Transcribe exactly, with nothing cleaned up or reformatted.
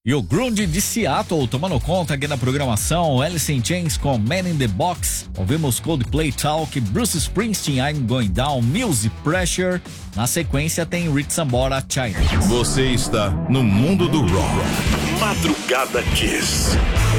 E o grunge de Seattle tomando conta aqui na programação. Alice in Chains com Man in the Box. Ouvimos Coldplay Talk, Bruce Springsteen, I'm Going Down, Music Pressure. Na sequência tem Rich Sambora, China. Você está no mundo do rock. Madrugada Kiss.